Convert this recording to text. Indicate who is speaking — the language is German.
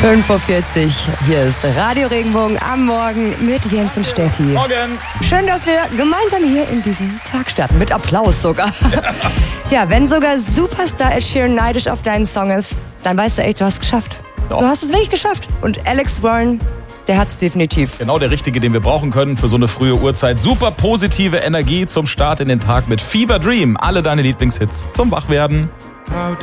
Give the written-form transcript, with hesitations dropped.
Speaker 1: 5:40 Uhr, hier ist Radio Regenbogen am Morgen mit Jens und Steffi.
Speaker 2: Morgen.
Speaker 1: Schön, dass wir gemeinsam hier in diesen Tag starten, mit Applaus sogar. Ja, wenn sogar Superstar Ed Sheeran neidisch auf deinen Song ist, dann weißt du echt, du hast es geschafft.
Speaker 2: Ja.
Speaker 1: Du hast es wirklich geschafft. Und Alex Warren, der hat es definitiv.
Speaker 2: Genau der Richtige, den wir brauchen können für so eine frühe Uhrzeit. Super positive Energie zum Start in den Tag mit Fever Dream. Alle deine Lieblingshits zum Wachwerden.